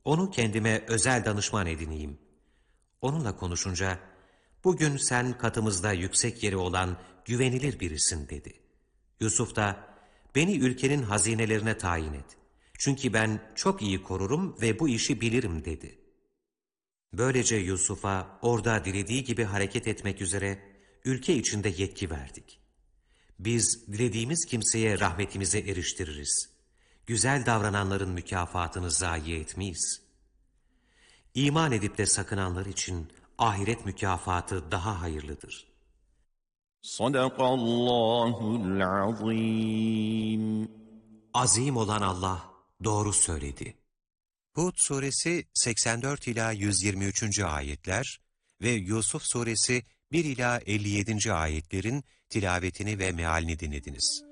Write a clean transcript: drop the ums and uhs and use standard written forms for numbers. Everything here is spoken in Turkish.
Onu kendime özel danışman edineyim. Onunla konuşunca, bugün sen katımızda yüksek yeri olan güvenilir birisin dedi. Yusuf da, beni ülkenin hazinelerine tayin et. Çünkü ben çok iyi korurum ve bu işi bilirim dedi. Böylece Yusuf'a orada dilediği gibi hareket etmek üzere ülke içinde yetki verdik. Biz dilediğimiz kimseye rahmetimize eriştiririz. Güzel davrananların mükafatını zayi etmeyiz. İman edip de sakınanlar için ahiret mükafatı daha hayırlıdır. Sadakallahul azim. Azim olan Allah doğru söyledi. Hud suresi 84 ila 123. ayetler ve Yusuf suresi 1 ila 57. ayetlerin tilavetini ve mealini dinlediniz.